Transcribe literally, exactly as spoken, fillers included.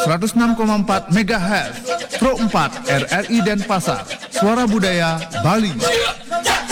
seratus enam koma empat megahertz, Pro empat R R I Denpasar, Suara Budaya Bali.